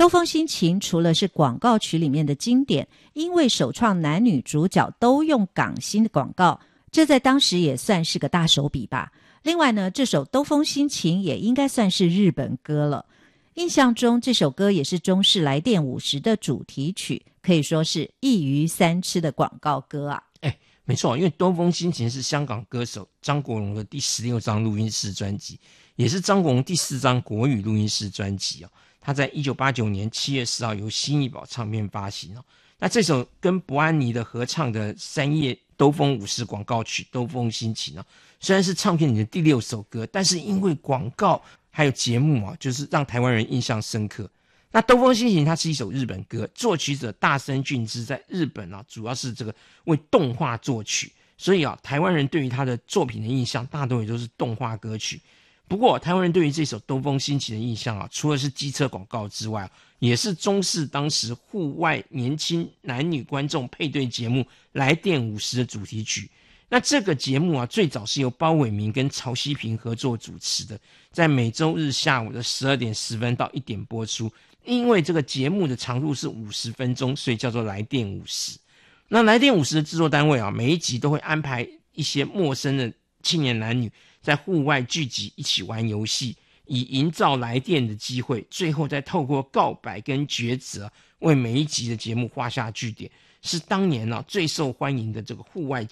兜风心情除了是广告曲里面的经典，因为首创男女主角都用港星的广告，这在当时也算是个大手笔吧。另外呢，这首兜风心情也应该算是日本歌了。印象中这首歌也是中视来电50的主题曲，可以说是一鱼三吃的广告歌啊。 没错，因为兜风心情是香港歌手张国荣的第16张录音室专辑，也是张国荣第4张国语录音室专辑哦。他在1989年7月10号由新艺宝唱片发行哦。那这首跟伯安妮的合唱的3页兜风50广告曲《兜风心情》虽然是唱片里的第6首歌，但是因为广告还有节目就是让台湾人印象深刻。那兜风心情它是一首日本歌，作曲者大森俊之在日本主要是这个为动画作曲，所以台湾人对于他的作品的印象大多也都是动画歌曲。不过台湾人对于这首兜风心情的印象除了是机车广告之外也是中视当时户外年轻男女观众配对节目来电50的主题曲。那这个节目最早是由包伟明跟曹希平合作主持的，在每周日下午的12点10分到1点播出。因为这个节目的长度是50分钟，所以叫做来电50。那来电50的制作单位每一集都会安排一些陌生的青年男女在户外聚集一起玩游戏，以营造来电的机会，最后再透过告白跟抉择为每一集的节目画下句点，是当年最受欢迎的这个户外